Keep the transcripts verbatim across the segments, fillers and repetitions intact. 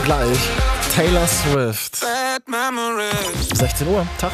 gleich Taylor Swift. sechzehn Uhr, Tag.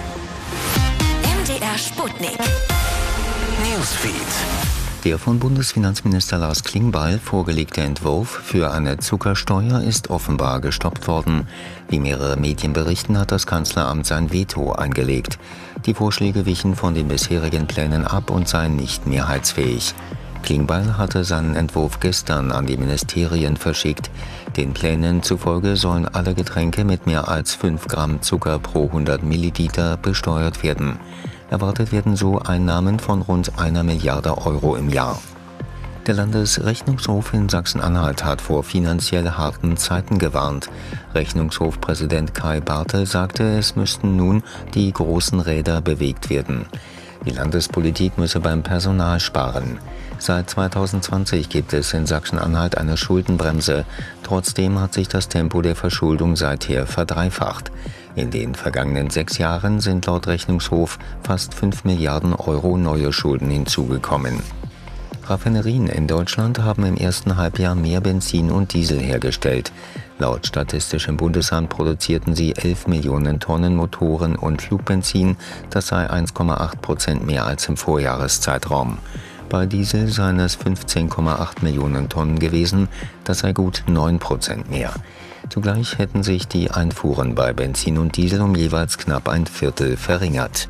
M D R Sputnik. Newsfeed. Der von Bundesfinanzminister Lars Klingbeil vorgelegte Entwurf für eine Zuckersteuer ist offenbar gestoppt worden. Wie mehrere Medien berichten, hat das Kanzleramt sein Veto eingelegt. Die Vorschläge wichen von den bisherigen Plänen ab und seien nicht mehrheitsfähig. Klingbeil hatte seinen Entwurf gestern an die Ministerien verschickt. Den Plänen zufolge sollen alle Getränke mit mehr als fünf Gramm Zucker pro hundert Milliliter besteuert werden. Erwartet werden so Einnahmen von rund einer Milliarde Euro im Jahr. Der Landesrechnungshof in Sachsen-Anhalt hat vor finanziell harten Zeiten gewarnt. Rechnungshofpräsident Kai Bartel sagte, es müssten nun die großen Räder bewegt werden. Die Landespolitik müsse beim Personal sparen. Seit zweitausendzwanzig gibt es in Sachsen-Anhalt eine Schuldenbremse. Trotzdem hat sich das Tempo der Verschuldung seither verdreifacht. In den vergangenen sechs Jahren sind laut Rechnungshof fast fünf Milliarden Euro neue Schulden hinzugekommen. Raffinerien in Deutschland haben im ersten Halbjahr mehr Benzin und Diesel hergestellt. Laut Statistischem Bundesamt produzierten sie elf Millionen Tonnen Motoren- und Flugbenzin. Das sei eins Komma acht Prozent mehr als im Vorjahreszeitraum. Bei Diesel seien es fünfzehn Komma acht Millionen Tonnen gewesen. Das sei gut neun Prozent mehr. Zugleich hätten sich die Einfuhren bei Benzin und Diesel um jeweils knapp ein Viertel verringert.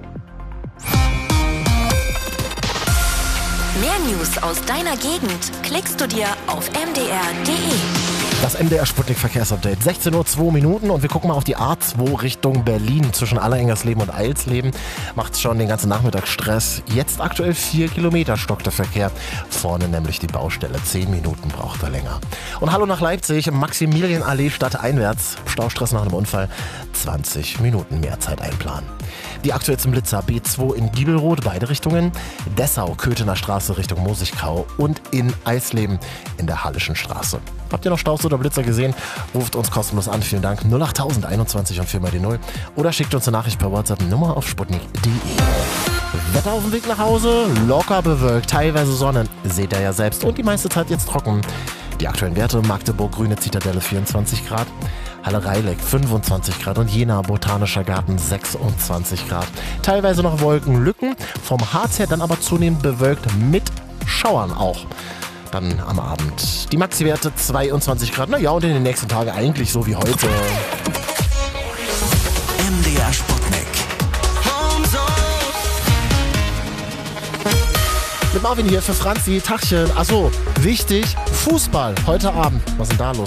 Mehr News aus deiner Gegend klickst du dir auf m d r punkt d e. Das M D R Sputnik Verkehrsupdate. sechzehn Uhr zwei Minuten und wir gucken mal auf die A zwei Richtung Berlin. Zwischen Allerengersleben und Eilsleben macht es schon den ganzen Nachmittag Stress. Jetzt aktuell vier Kilometer stockt der Verkehr. Vorne nämlich die Baustelle. zehn Minuten braucht er länger. Und hallo nach Leipzig. Maximilianallee stadteinwärts. Staustress nach einem Unfall. zwanzig Minuten mehr Zeit einplanen. Die aktuellsten Blitzer B zwei in Giebelroth, beide Richtungen. Dessau, Köthener Straße Richtung Mosigkau und in Eisleben in der Hallischen Straße. Habt ihr noch Staus oder Blitzer gesehen? Ruft uns kostenlos an. Vielen Dank. null acht tausend einundzwanzig und vier mal die null. Oder schickt uns eine Nachricht per WhatsApp Nummer auf sputnik punkt d e. Wetter auf dem Weg nach Hause. Locker bewölkt, teilweise Sonne. Seht ihr ja selbst. Und die meiste Zeit jetzt trocken. Die aktuellen Werte: Magdeburg, Grüne Zitadelle vierundzwanzig Grad. Halle Reileck fünfundzwanzig Grad und Jena Botanischer Garten sechsundzwanzig Grad. Teilweise noch Wolkenlücken, vom Harz her dann aber zunehmend bewölkt mit Schauern auch. Dann am Abend die Maxi-Werte zweiundzwanzig Grad. Naja, und in den nächsten Tagen eigentlich so wie heute. M D R Sputnik. Mit Marvin hier für Franzi. Tachchen. Achso, wichtig, Fußball heute Abend. Was ist denn da los?